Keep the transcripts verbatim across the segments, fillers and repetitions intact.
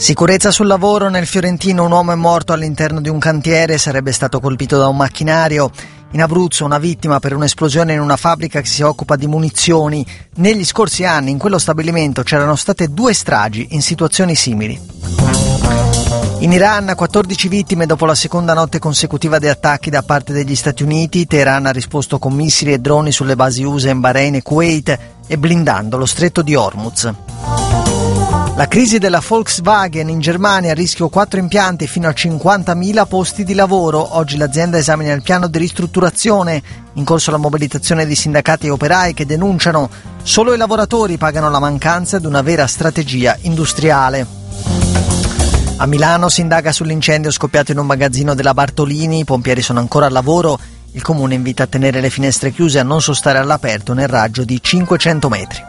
Sicurezza sul lavoro. Nel Fiorentino un uomo è morto all'interno di un cantiere, sarebbe stato colpito da un macchinario. In Abruzzo una vittima per un'esplosione in una fabbrica che si occupa di munizioni. Negli scorsi anni in quello stabilimento c'erano state due stragi in situazioni simili. In Iran quattordici vittime dopo la seconda notte consecutiva di attacchi da parte degli Stati Uniti. Teheran ha risposto con missili e droni sulle basi U S A in Bahrain e Kuwait e blindando lo stretto di Hormuz. La crisi della Volkswagen in Germania, a rischio quattro impianti e fino a cinquantamila posti di lavoro. Oggi l'azienda esamina il piano di ristrutturazione. In corso la mobilitazione di sindacati e operai che denunciano solo i lavoratori pagano la mancanza di una vera strategia industriale. A Milano si indaga sull'incendio scoppiato in un magazzino della Bartolini. I pompieri sono ancora al lavoro. Il comune invita a tenere le finestre chiuse e a non sostare all'aperto nel raggio di cinquecento metri.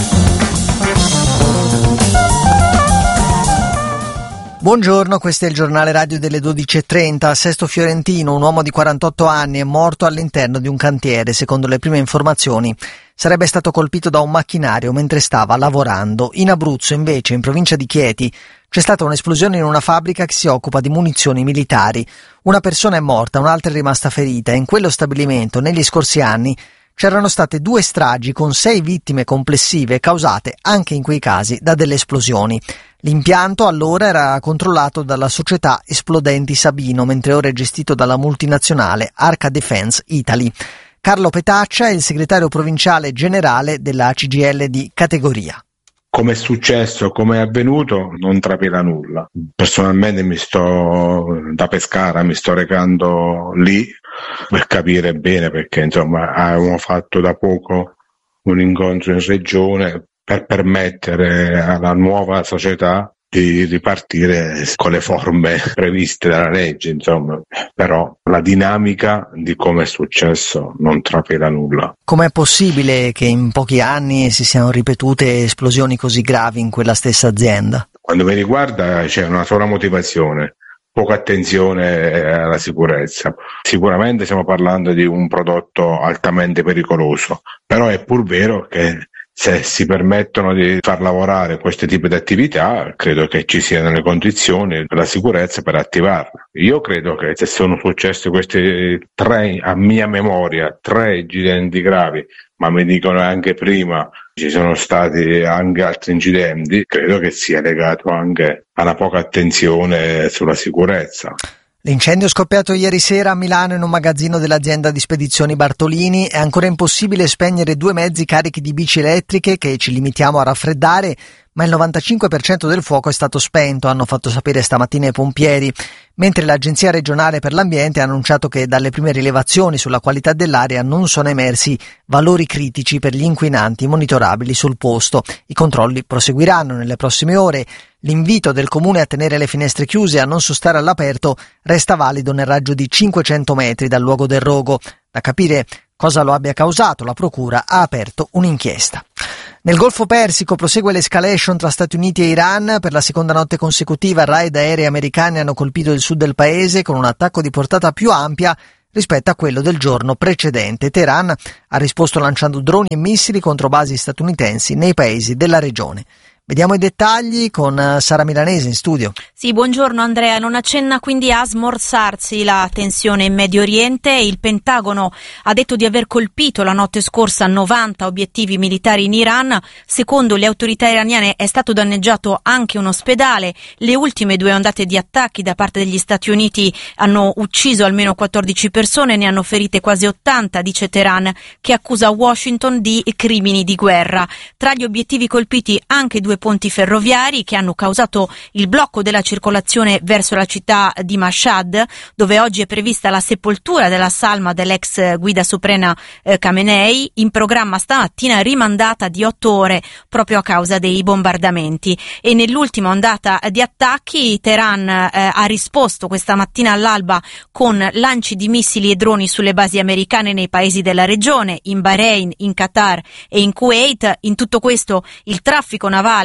Buongiorno, questo è il giornale radio delle dodici e trenta. A Sesto Fiorentino un uomo di quarantotto anni è morto all'interno di un cantiere. Secondo le prime informazioni sarebbe stato colpito da un macchinario mentre stava lavorando. In Abruzzo invece, in provincia di Chieti, c'è stata un'esplosione in una fabbrica che si occupa di munizioni militari. Una persona è morta, un'altra è rimasta ferita. In quello stabilimento negli scorsi anni c'erano state due stragi con sei vittime complessive causate anche in quei casi da delle esplosioni. L'impianto allora era controllato dalla società Esplodenti Sabino, mentre ora è gestito dalla multinazionale Arca Defense Italy. Carlo Petaccia è il segretario provinciale generale della C G I L di categoria. Come è successo, come è avvenuto, non trapela nulla. Personalmente mi sto da Pescara, mi sto recando lì per capire bene, perché insomma avevamo fatto da poco un incontro in regione per permettere alla nuova società di ripartire con le forme previste dalla legge, insomma. Però la dinamica di come è successo non trapela nulla. Com'è possibile che in pochi anni si siano ripetute esplosioni così gravi in quella stessa azienda? Quando mi riguarda c'è una sola motivazione: poca attenzione alla sicurezza. Sicuramente stiamo parlando di un prodotto altamente pericoloso, però è pur vero che se si permettono di far lavorare questo tipo di attività, credo che ci siano le condizioni per la sicurezza per attivarla. Io credo che se sono successi questi tre, a mia memoria, tre incidenti gravi, ma mi dicono anche prima ci sono stati anche altri incidenti, credo che sia legato anche alla poca attenzione sulla sicurezza. L'incendio scoppiato ieri sera a Milano in un magazzino dell'azienda di spedizioni Bartolini. È ancora impossibile spegnere due mezzi carichi di bici elettriche che ci limitiamo a raffreddare, ma il novantacinque per cento del fuoco è stato spento, hanno fatto sapere stamattina i pompieri, mentre l'Agenzia regionale per l'ambiente ha annunciato che dalle prime rilevazioni sulla qualità dell'aria non sono emersi valori critici per gli inquinanti monitorabili sul posto. I controlli proseguiranno nelle prossime ore. L'invito del comune a tenere le finestre chiuse e a non sostare all'aperto resta valido nel raggio di cinquecento metri dal luogo del rogo. Da capire cosa lo abbia causato, la procura ha aperto un'inchiesta. Nel Golfo Persico prosegue l'escalation tra Stati Uniti e Iran. Per la seconda notte consecutiva raid aerei americani hanno colpito il sud del paese con un attacco di portata più ampia rispetto a quello del giorno precedente. Teheran ha risposto lanciando droni e missili contro basi statunitensi nei paesi della regione. Vediamo i dettagli con Sara Milanese in studio. Sì, buongiorno Andrea. Non accenna quindi a smorzarsi la tensione in Medio Oriente. Il Pentagono ha detto di aver colpito la notte scorsa novanta obiettivi militari in Iran. Secondo le autorità iraniane è stato danneggiato anche un ospedale. Le ultime due ondate di attacchi da parte degli Stati Uniti hanno ucciso almeno quattordici persone, ne hanno ferite quasi ottanta, dice Teheran, che accusa Washington di crimini di guerra. Tra gli obiettivi colpiti anche due ponti ferroviari che hanno causato il blocco della circolazione verso la città di Mashhad, dove oggi è prevista la sepoltura della salma dell'ex guida suprema eh, Khamenei, in programma stamattina rimandata di otto ore proprio a causa dei bombardamenti. E nell'ultima ondata di attacchi Teheran eh, ha risposto questa mattina all'alba con lanci di missili e droni sulle basi americane nei paesi della regione, in Bahrain, in Qatar e in Kuwait. In tutto questo il traffico navale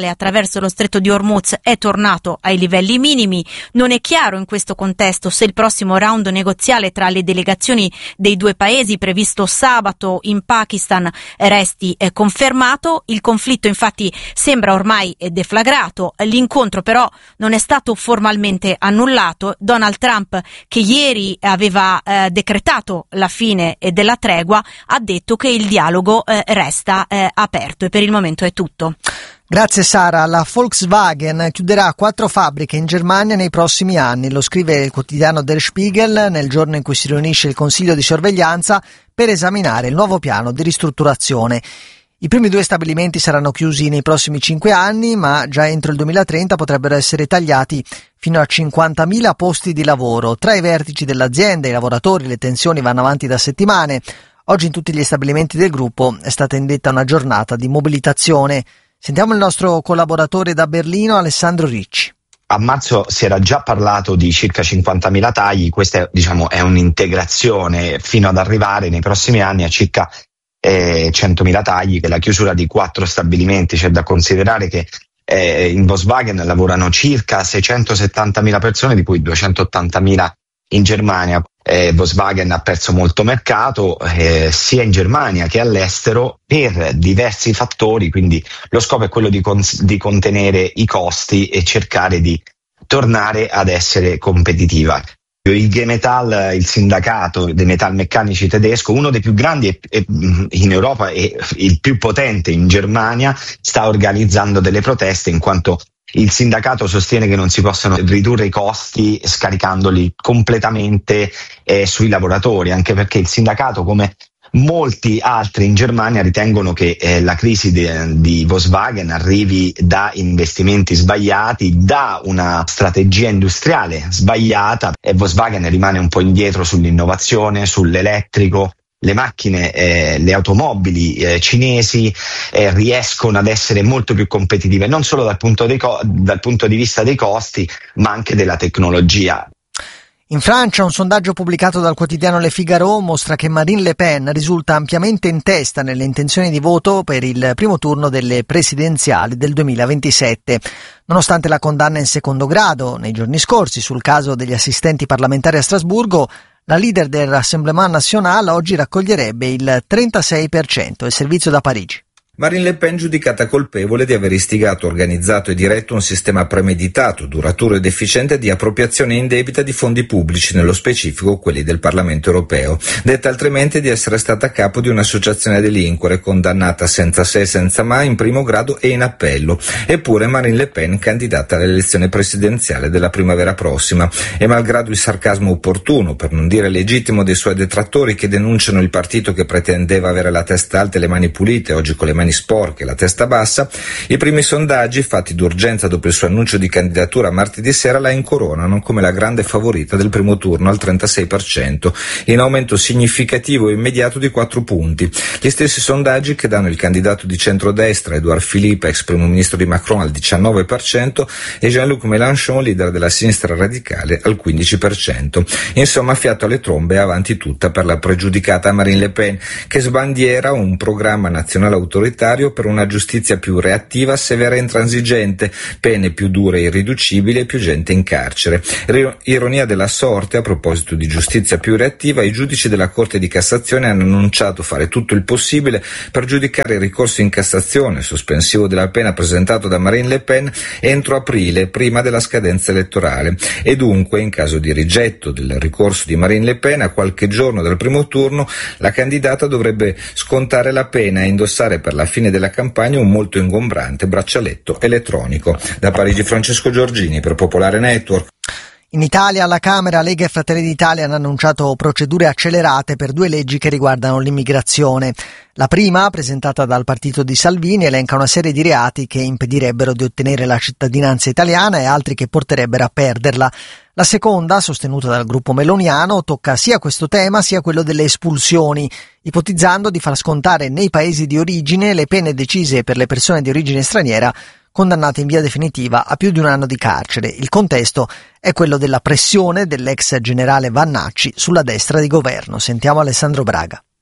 mondiale attraverso lo stretto di Hormuz è tornato ai livelli minimi. Non è chiaro in questo contesto se il prossimo round negoziale tra le delegazioni dei due paesi previsto sabato in Pakistan resti eh, confermato. Il conflitto infatti sembra ormai deflagrato. L'incontro però non è stato formalmente annullato. Donald Trump, che ieri aveva eh, decretato la fine eh, della tregua, ha detto che il dialogo eh, resta eh, aperto, e per il momento è tutto. Grazie Sara. La Volkswagen chiuderà quattro fabbriche in Germania nei prossimi anni, lo scrive il quotidiano Der Spiegel nel giorno in cui si riunisce il Consiglio di sorveglianza per esaminare il nuovo piano di ristrutturazione. I primi due stabilimenti saranno chiusi nei prossimi cinque anni, ma già entro il duemilatrenta potrebbero essere tagliati fino a cinquantamila posti di lavoro. Tra i vertici dell'azienda, i lavoratori, le tensioni vanno avanti da settimane. Oggi in tutti gli stabilimenti del gruppo è stata indetta una giornata di mobilitazione. Sentiamo il nostro collaboratore da Berlino, Alessandro Ricci. A marzo si era già parlato di circa cinquantamila tagli, questa diciamo, è un'integrazione fino ad arrivare nei prossimi anni a circa eh, centomila tagli, che è la chiusura di quattro stabilimenti. C'è da considerare che eh, in Volkswagen lavorano circa seicentosettantamila persone, di cui duecentottantamila in Germania. Eh, Volkswagen ha perso molto mercato eh, sia in Germania che all'estero per diversi fattori, quindi lo scopo è quello di, cons- di contenere i costi e cercare di tornare ad essere competitiva. Il G Metall, il sindacato dei metalmeccanici tedesco, uno dei più grandi e, e, in Europa e il più potente in Germania, sta organizzando delle proteste in quanto il sindacato sostiene che non si possono ridurre i costi scaricandoli completamente eh, sui lavoratori, anche perché il sindacato, come molti altri in Germania, ritengono che eh, la crisi de, di Volkswagen arrivi da investimenti sbagliati, da una strategia industriale sbagliata, e Volkswagen rimane un po' indietro sull'innovazione, sull'elettrico. Le macchine, eh, le automobili eh, cinesi eh, riescono ad essere molto più competitive, non solo dal punto, dei co- dal punto di vista dei costi, ma anche della tecnologia. In Francia un sondaggio pubblicato dal quotidiano Le Figaro mostra che Marine Le Pen risulta ampiamente in testa nelle intenzioni di voto per il primo turno delle presidenziali del duemilaventisette. Nonostante la condanna in secondo grado nei giorni scorsi sul caso degli assistenti parlamentari a Strasburgo, la leader del Rassemblement National oggi raccoglierebbe il trentasei per cento. Il servizio da Parigi. Marine Le Pen giudicata colpevole di aver istigato, organizzato e diretto un sistema premeditato, duraturo ed efficiente di appropriazione indebita di fondi pubblici, nello specifico quelli del Parlamento europeo. Detta altrimenti di essere stata a capo di un'associazione a delinquere, condannata senza se e senza ma in primo grado e in appello. Eppure Marine Le Pen candidata all'elezione presidenziale della primavera prossima, e malgrado il sarcasmo opportuno, per non dire legittimo, dei suoi detrattori che denunciano il partito che pretendeva avere la testa alta e le mani pulite, oggi con le mani sporche e la testa bassa, i primi sondaggi fatti d'urgenza dopo il suo annuncio di candidatura martedì sera la incoronano come la grande favorita del primo turno al trentasei per cento, in aumento significativo e immediato di quattro punti. Gli stessi sondaggi che danno il candidato di centrodestra Edouard Philippe, ex primo ministro di Macron, al diciannove per cento e Jean-Luc Mélenchon, leader della sinistra radicale, al quindici per cento. Insomma, fiato alle trombe e avanti tutta per la pregiudicata Marine Le Pen, che sbandiera un programma nazionale autoritario per una giustizia più reattiva, severa e intransigente, pene più dure e irriducibili e più gente in carcere. Ironia della sorte, a proposito di giustizia più reattiva, i giudici della Corte di Cassazione hanno annunciato fare tutto il possibile per giudicare il ricorso in Cassazione sospensivo della pena presentato da Marine Le Pen entro aprile, prima della scadenza elettorale, e dunque in caso di rigetto del ricorso di Marine Le Pen a qualche giorno dal primo turno, la candidata dovrebbe scontare la pena e indossare per la fine della campagna un molto ingombrante braccialetto elettronico. Da Parigi Francesco Giorgini per Popolare Network. In Italia alla Camera Lega e Fratelli d'Italia hanno annunciato procedure accelerate per due leggi che riguardano l'immigrazione. La prima, presentata dal partito di Salvini, elenca una serie di reati che impedirebbero di ottenere la cittadinanza italiana e altri che porterebbero a perderla. La seconda, sostenuta dal gruppo meloniano, tocca sia questo tema sia quello delle espulsioni, ipotizzando di far scontare nei paesi di origine le pene decise per le persone di origine straniera condannate in via definitiva a più di un anno di carcere. Il contesto è quello della pressione dell'ex generale Vannacci sulla destra di governo. Sentiamo Alessandro Braga.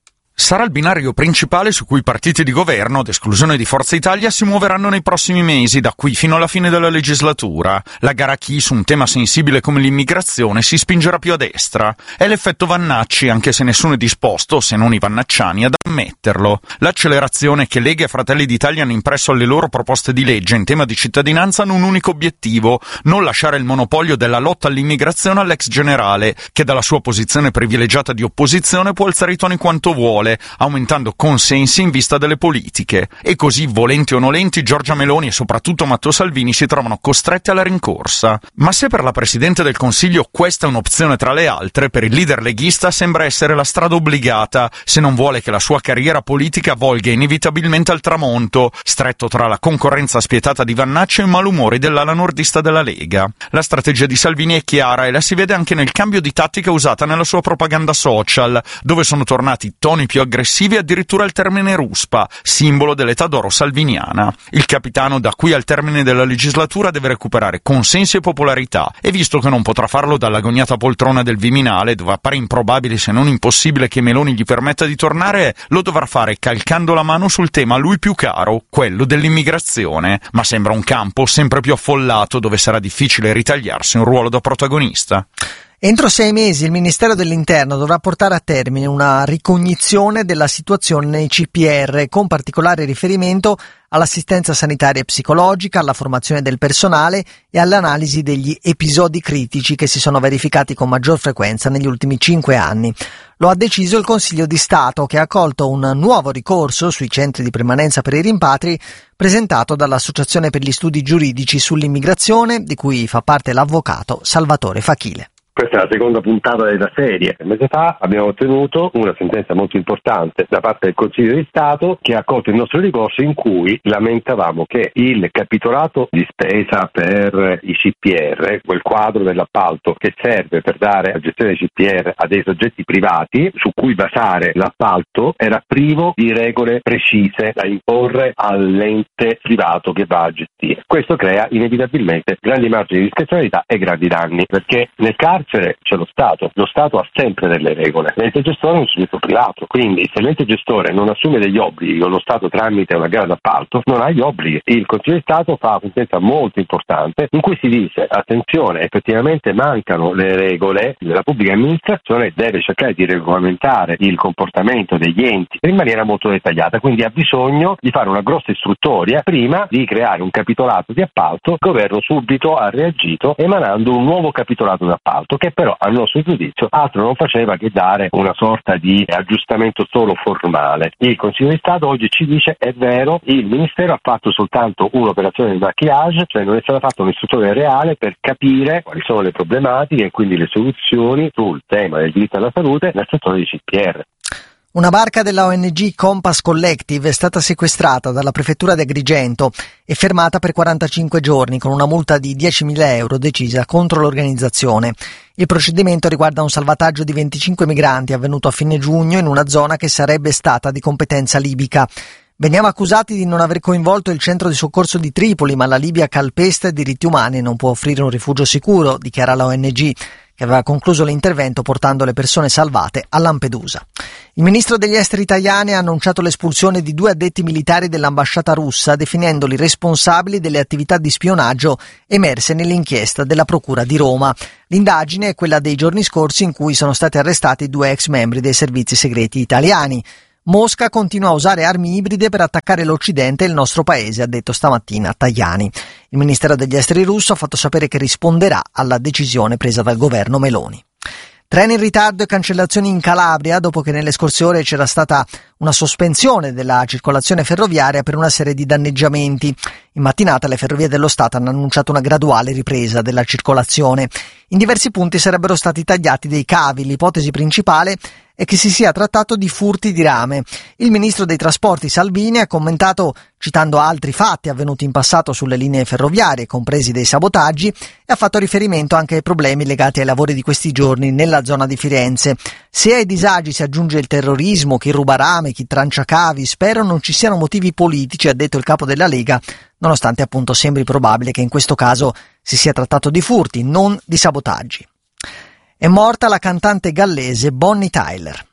sarà il binario principale su cui i partiti di governo, ad esclusione di Forza Italia, si muoveranno nei prossimi mesi, da qui fino alla fine della legislatura. La gara a chi su un tema sensibile come l'immigrazione si spingerà più a destra. È l'effetto Vannacci, anche se nessuno è disposto, se non i vannacciani, ad ammetterlo. L'accelerazione che Lega e Fratelli d'Italia hanno impresso alle loro proposte di legge in tema di cittadinanza hanno un unico obiettivo: non lasciare il monopolio della lotta all'immigrazione all'ex generale, che dalla sua posizione privilegiata di opposizione può alzare i toni quanto vuole, aumentando consensi in vista delle politiche. E così, volenti o nolenti, Giorgia Meloni e soprattutto Matteo Salvini si trovano costretti alla rincorsa. Ma se per la Presidente del Consiglio questa è un'opzione tra le altre, per il leader leghista sembra essere la strada obbligata, se non vuole che la sua carriera politica volga inevitabilmente al tramonto, stretto tra la concorrenza spietata di Vannacci e i malumori dell'ala nordista della Lega. La strategia di Salvini è chiara e la si vede anche nel cambio di tattica usata nella sua propaganda social, dove sono tornati toni più aggressivi e addirittura il termine ruspa, simbolo dell'età d'oro salviniana. Il capitano, da qui al termine della legislatura, deve recuperare consensi e popolarità, e visto che non potrà farlo dall'agognata poltrona del Viminale, dove appare improbabile se non impossibile che Meloni gli permetta di tornare, lo dovrà fare calcando la mano sul tema a lui più caro, quello dell'immigrazione. Ma sembra un campo sempre più affollato, dove sarà difficile ritagliarsi un ruolo da protagonista. Entro sei mesi il Ministero dell'Interno dovrà portare a termine una ricognizione della situazione nei C P R, con particolare riferimento all'assistenza sanitaria e psicologica, alla formazione del personale e all'analisi degli episodi critici che si sono verificati con maggior frequenza negli ultimi cinque anni. Lo ha deciso il Consiglio di Stato, che ha accolto un nuovo ricorso sui centri di permanenza per i rimpatri presentato dall'Associazione per gli Studi Giuridici sull'Immigrazione, di cui fa parte l'avvocato Salvatore Fachile. Questa è la seconda puntata della serie. Un mese fa abbiamo ottenuto una sentenza molto importante da parte del Consiglio di Stato, che ha accolto il nostro ricorso, in cui lamentavamo che il capitolato di spesa per i C P R, quel quadro dell'appalto che serve per dare la gestione dei C P R a dei soggetti privati su cui basare l'appalto, era privo di regole precise da imporre all'ente privato che va a gestire. Questo crea inevitabilmente grandi margini di discrezionalità e grandi danni, perché nel caso c'è lo Stato, lo Stato ha sempre delle regole, l'ente gestore è un soggetto privato, quindi se l'ente gestore non assume degli obblighi con lo Stato tramite una gara d'appalto, non ha gli obblighi. Il Consiglio di Stato fa una sentenza molto importante in cui si dice: attenzione, effettivamente mancano le regole, la pubblica amministrazione deve cercare di regolamentare il comportamento degli enti in maniera molto dettagliata, quindi ha bisogno di fare una grossa istruttoria prima di creare un capitolato di appalto. Il governo subito ha reagito emanando un nuovo capitolato d'appalto, che però a nostro giudizio altro non faceva che dare una sorta di aggiustamento solo formale. Il Consiglio di Stato oggi ci dice: è vero, il Ministero ha fatto soltanto un'operazione di maquillage, cioè non è stata fatta un'istruttoria reale per capire quali sono le problematiche e quindi le soluzioni sul tema del diritto alla salute nel settore dei C P R. Una barca della O N G Compass Collective è stata sequestrata dalla prefettura di Agrigento e fermata per quarantacinque giorni con una multa di diecimila euro decisa contro l'organizzazione. Il procedimento riguarda un salvataggio di venticinque migranti avvenuto a fine giugno in una zona che sarebbe stata di competenza libica. Veniamo accusati di non aver coinvolto il centro di soccorso di Tripoli, ma la Libia calpesta i diritti umani e non può offrire un rifugio sicuro, dichiara la O N G, che aveva concluso l'intervento portando le persone salvate a Lampedusa. Il ministro degli esteri italiani ha annunciato l'espulsione di due addetti militari dell'ambasciata russa, definendoli responsabili delle attività di spionaggio emerse nell'inchiesta della Procura di Roma. L'indagine è quella dei giorni scorsi in cui sono stati arrestati due ex membri dei servizi segreti italiani. Mosca continua a usare armi ibride per attaccare l'Occidente e il nostro paese, ha detto stamattina Tajani. Il Ministero degli Esteri russo ha fatto sapere che risponderà alla decisione presa dal governo Meloni. Treni in ritardo e cancellazioni in Calabria dopo che nelle scorse ore c'era stata una sospensione della circolazione ferroviaria per una serie di danneggiamenti. In mattinata le Ferrovie dello Stato hanno annunciato una graduale ripresa della circolazione. In diversi punti sarebbero stati tagliati dei cavi. L'ipotesi principale è che si sia trattato di furti di rame. Il ministro dei trasporti Salvini ha commentato citando altri fatti avvenuti in passato sulle linee ferroviarie, compresi dei sabotaggi, e ha fatto riferimento anche ai problemi legati ai lavori di questi giorni nella zona di Firenze. Se ai disagi si aggiunge il terrorismo, chi ruba rame, chi trancia cavi, spero non ci siano motivi politici, ha detto il capo della Lega, nonostante appunto sembri probabile che in questo caso si sia trattato di furti, non di sabotaggi. È morta la cantante gallese Bonnie Tyler.